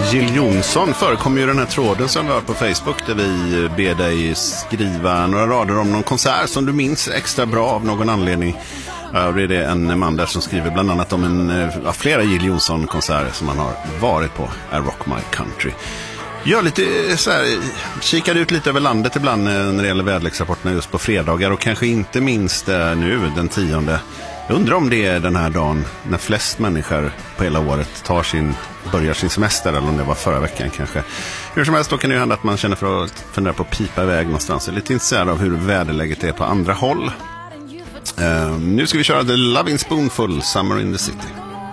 Jill Johnson förekommer ju den här tråden som vi har på Facebook där vi ber dig skriva några rader om någon konsert som du minns extra bra av någon anledning. Och det är det en man där som skriver bland annat om flera Jill Johnson-konserter som han har varit på. I Rock My Country. Jag lite så här, kikar ut lite över landet ibland när det gäller väderleksrapporterna just på fredagar och kanske inte minst nu den 10:e. Jag undrar om det är den här dagen när flest människor på hela året börjar sin semester, eller om det var förra veckan kanske. Hur som helst, då kan det ju hända att man känner för att fundera på att pipa iväg någonstans. Jag är lite intresserad av hur väderläget är på andra håll. Nu ska vi köra The Loving Spoonful, Summer in the City.